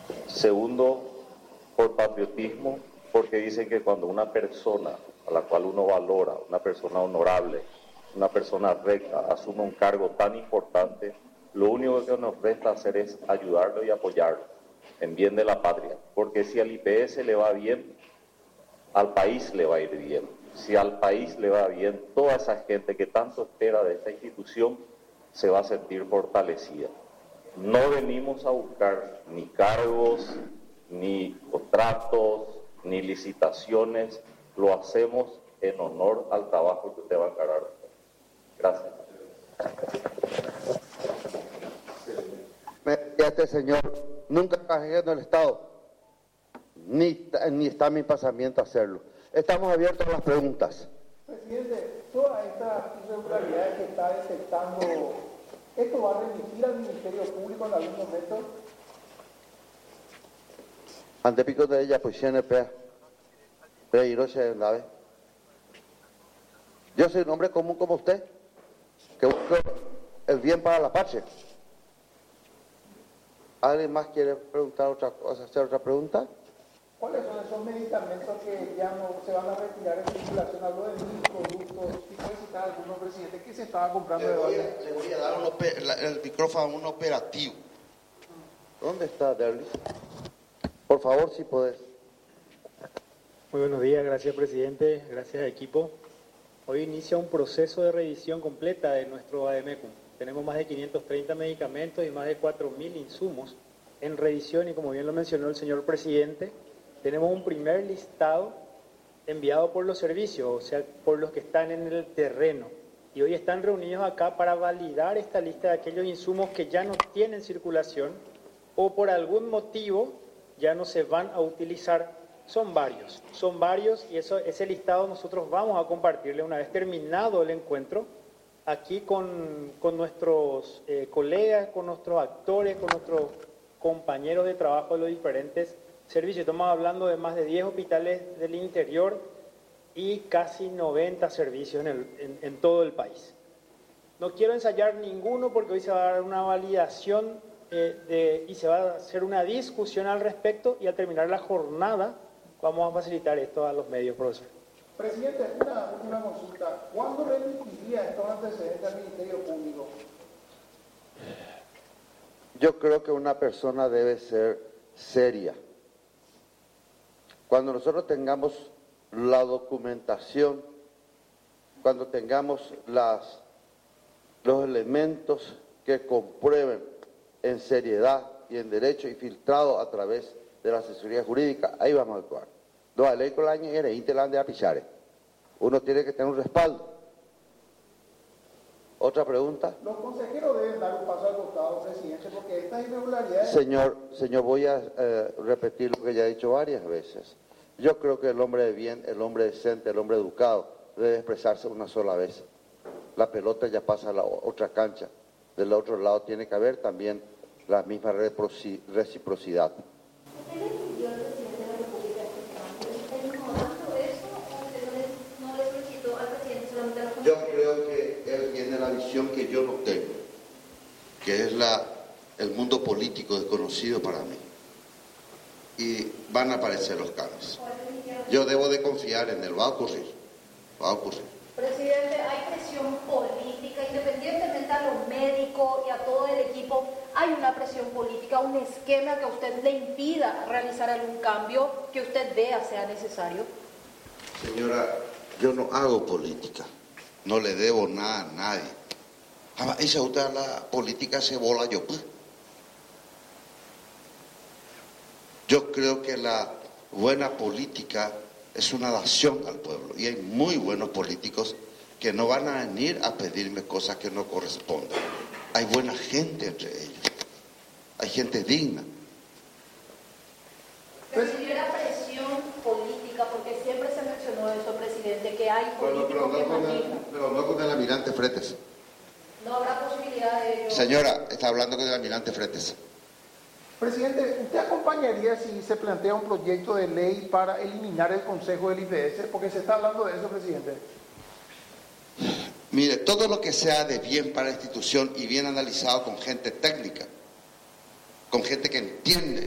Segundo, por patriotismo, porque dicen que cuando una persona a la cual uno valora, una persona honorable, una persona recta, asume un cargo tan importante, lo único que nos resta hacer es ayudarlo y apoyarlo en bien de la patria. Porque si al IPS le va bien, al país le va a ir bien. Si al país le va bien, toda esa gente que tanto espera de esta institución se va a sentir fortalecida. No venimos a buscar ni cargos, ni contratos, ni licitaciones. Lo hacemos en honor al trabajo que usted va a encarar. Gracias. Me decía este señor, nunca trabajé en el Estado, ni está en mi pensamiento hacerlo. Estamos abiertos a las preguntas. Presidente, todas estas irregularidades que está detectando, ¿esto va a remitir al Ministerio Público en algún momento? Ante pico de ella, posición pero Hiroshi Nave. Yo soy un hombre común como usted, que busco el bien para la patria. ¿Alguien más quiere preguntar otra cosa, hacer otra pregunta? ¿Cuáles son esos medicamentos que ya no se van a retirar en circulación? Habló de 1.000 productos. ¿Y puede citar algunos, presidente, que se estaba comprando de base? Le voy a dar el micrófono a un operativo. ¿Dónde está, Derlis? Por favor, si podés. Muy buenos días, gracias presidente, gracias equipo. Hoy inicia un proceso de revisión completa de nuestro ADMECUM. Tenemos más de 530 medicamentos y más de 4.000 insumos en revisión y como bien lo mencionó el señor presidente, tenemos un primer listado enviado por los servicios, o sea, por los que están en el terreno. Y hoy están reunidos acá para validar esta lista de aquellos insumos que ya no tienen circulación o por algún motivo ya no se van a utilizar. Son varios y ese listado nosotros vamos a compartirle una vez terminado el encuentro aquí con nuestros colegas, con nuestros actores, con nuestros compañeros de trabajo de los diferentes servicios. Estamos hablando de más de 10 hospitales del interior y casi 90 servicios en todo el país. No quiero ensayar ninguno porque hoy se va a dar una validación y se va a hacer una discusión al respecto y al terminar la jornada vamos a facilitar esto a los medios, profesor. Presidente, una última consulta. ¿Cuándo remitiría estos antecedentes al Ministerio Público? Yo creo que una persona debe ser seria. Cuando nosotros tengamos la documentación, cuando tengamos los elementos que comprueben en seriedad y en derecho y filtrado a través de la asesoría jurídica, ahí vamos a actuar. No, la ley con la año era Interland de Apichare. Uno tiene que tener un respaldo. ¿Otra pregunta? Los consejeros deben dar un paso al costado, presidente, porque estas irregularidades... Señor, voy a repetir lo que ya he dicho varias veces. Yo creo que el hombre de bien, el hombre decente, el hombre educado, debe expresarse una sola vez. La pelota ya pasa a la otra cancha. Del otro lado tiene que haber también la misma reciprocidad. ¿Usted le pidió al presidente de la República este cambio? ¿Está incomodando eso o usted no le solicitó al presidente solamente a la Yo creo que él tiene la visión que yo no tengo, que es el mundo político desconocido para mí. Y van a aparecer los cambios. Yo debo de confiar en él, va a ocurrir. Presidente, hay presión política, independientemente a los médicos y a todo el equipo, hay una presión política, un esquema que a usted le impida realizar algún cambio que usted vea sea necesario. Señora, yo no hago política, no le debo nada a nadie. Esa otra la política se bola yo pues. Yo creo que la buena política es una dación al pueblo y hay muy buenos políticos que no van a venir a pedirme cosas que no corresponden. Hay buena gente entre ellos, hay gente digna. Pero si hubiera presión política, porque siempre se mencionó eso, presidente, que hay políticos que manejan. Pero no con el almirante Fretes. No habrá posibilidad de ello. Señora, está hablando con el almirante Fretes. Presidente, ¿usted acompañaría si se plantea un proyecto de ley para eliminar el Consejo del IPS? Porque se está hablando de eso, presidente. Mire, todo lo que sea de bien para la institución y bien analizado con gente técnica, con gente que entiende